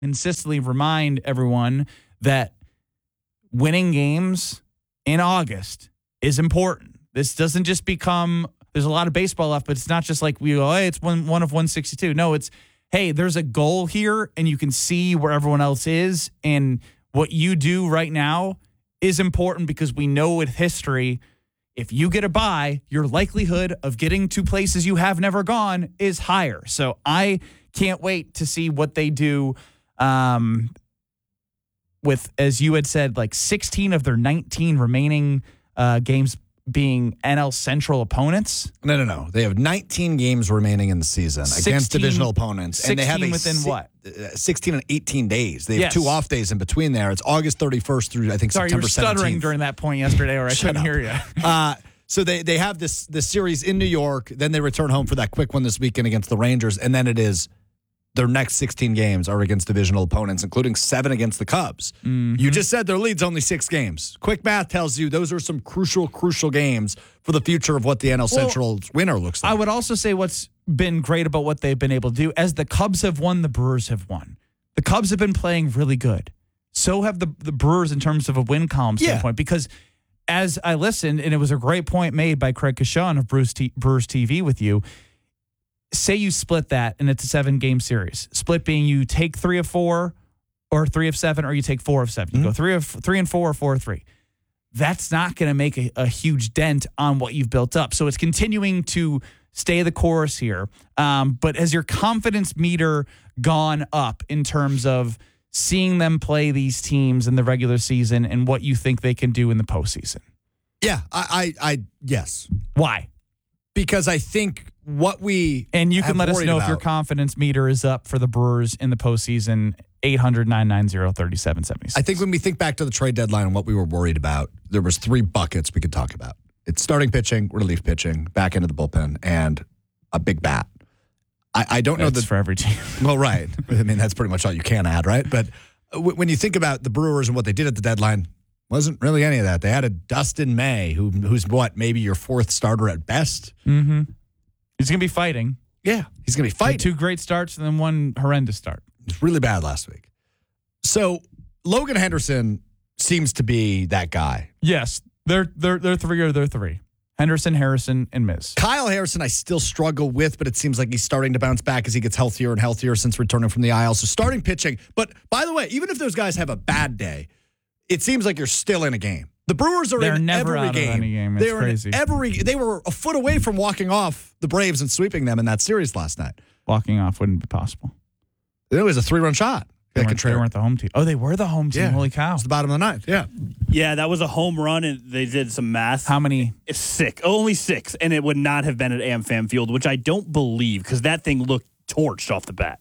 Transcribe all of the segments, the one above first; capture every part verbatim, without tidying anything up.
consistently remind everyone that winning games in August is important. This doesn't just become, there's a lot of baseball left, but it's not just like we go, hey, it's one, one of one sixty-two. No, it's, hey, there's a goal here and you can see where everyone else is. And what you do right now is important because we know with history, if you get a bye, your likelihood of getting to places you have never gone is higher. So I can't wait to see what they do um, with, as you had said, like sixteen of their nineteen remaining uh, games being N L Central opponents. No, no, no. They have nineteen games remaining in the season sixteen, against divisional opponents. And they have a within si- what? sixteen and eighteen days. They have Yes. two off days in between there. It's August thirty-first through, I think, Sorry, September you're stuttering seventeenth. during that point yesterday, or I Shut couldn't up. hear you. uh, so they, they have this, this series in New York. Then they return home for that quick one this weekend against the Rangers. And then it is their next sixteen games are against divisional opponents, including seven against the Cubs. Mm-hmm. You just said their lead's only six games. Quick math tells you those are some crucial, crucial games for the future of what the N L Well, Central's winner looks like. I would also say what's been great about what they've been able to do, as the Cubs have won, the Brewers have won. The Cubs have been playing really good. So have the, the Brewers in terms of a win column Yeah. standpoint, because as I listened, and it was a great point made by Craig Kashan of Brewers, T- Brewers T V with you, say you split that and it's a seven-game series. Split being you take three of four or three of seven, or you take four of seven. You Mm-hmm. go three of three and four or four of three. That's not going to make a, a huge dent on what you've built up. So it's continuing to stay the course here. Um, but has your confidence meter gone up in terms of seeing them play these teams in the regular season and what you think they can do in the postseason? yeah, I, I, I, yes. Why? Because I think what we And you can have let us worried know if your about- confidence meter is up for the Brewers in the postseason. eight hundred, nine nine zero, three seven seven six. I think when we think back to the trade deadline and what we were worried about, there was three buckets we could talk about. It's starting pitching, relief pitching, back into the bullpen, and a big bat. I, I don't know That's that for every team. Well, right. I mean, that's pretty much all you can add, right? But w- when you think about the Brewers and what they did at the deadline, wasn't really any of that. They had a Dustin May, who who's what, maybe your fourth starter at best. Mm-hmm. He's going to be fighting. Yeah, he's going to be Had fighting. two great starts and then one horrendous start. It was really bad last week. So Logan Henderson seems to be that guy. Yes, they're they're they're three or they're three. Henderson, Harrison, and Miz. Kyle Harrison, I still struggle with, but it seems like he's starting to bounce back as he gets healthier and healthier since returning from the I L. So starting pitching. But by the way, even if those guys have a bad day, it seems like you're still in a game. The Brewers are They're in never every out game. of any game. It's They're crazy. in every. They were a foot away from walking off the Braves and sweeping them in that series last night. Walking off wouldn't be possible. It was a three-run shot. They Yeah, weren't, they Contreras. weren't the home team. Oh, they were the home team. Yeah. Holy cow. It's the bottom of the ninth. Yeah. Yeah, that was a home run, and they did some math. How many? It's six. Only six, and it would not have been at AmFam Field, which I don't believe, because that thing looked torched off the bat.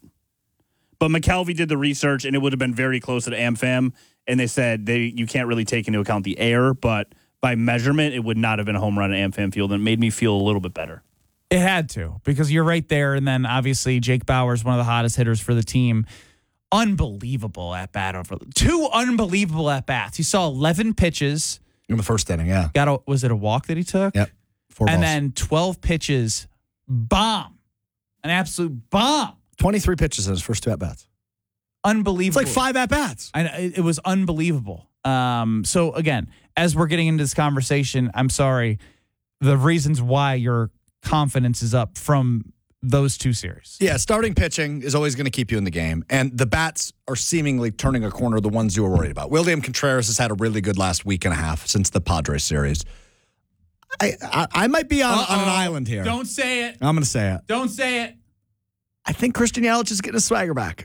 But McKelvey did the research, and it would have been very close to AmFam, and they said they you can't really take into account the air, but by measurement, it would not have been a home run at AmFam Field, and it made me feel a little bit better. It had to, because you're right there. And then obviously Jake Bauer's one of the hottest hitters for the team. Unbelievable at bat over two unbelievable at bats. He saw eleven pitches. In the first inning, yeah. Got a, was it a walk that he took? Yep. Four And balls. then twelve pitches, bomb, an absolute bomb, twenty-three pitches in his first two at-bats. It's unbelievable. like five at-bats. I, it it was unbelievable. Um, so again, as we're getting into this conversation, I'm sorry, the reasons why your confidence is up from those two series. Yeah, starting pitching is always going to keep you in the game, and the bats are seemingly turning a corner, the ones you were worried about. William Contreras has had a really good last week and a half since the Padres series. I I, I might be on, on an island here. Don't say it. I'm going to say it. Don't say it. I think Christian Yelich is getting a swagger back.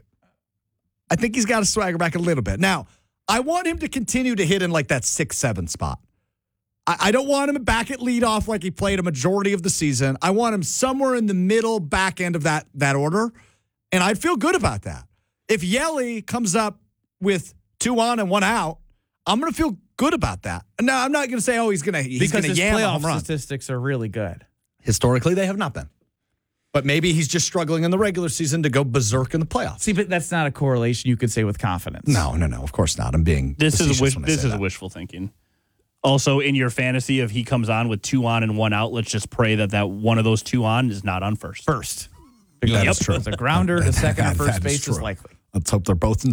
I think he's got a swagger back a little bit. Now, I want him to continue to hit in like that six seven spot. I, I don't want him back at leadoff like he played a majority of the season. I want him somewhere in the middle back end of that, that order, and I'd feel good about that. If Yelly comes up with two on and one out, I'm going to feel good about that. Now, I'm not going to say, oh, he's going to he's Because going to his yam a playoff home run. statistics are really good. Historically, they have not been. But maybe he's just struggling in the regular season to go berserk in the playoffs. See, but that's not a correlation you could say with confidence. No, no, no. Of course not. I'm being This is facetious wish, when I this say is that. wishful thinking. Also, in your fantasy, if he comes on with two on and one out, let's just pray that that one of those two on is not on first. First. That Because is true. the grounder to second or That- first that is base is true. likely. Let's hope they're both in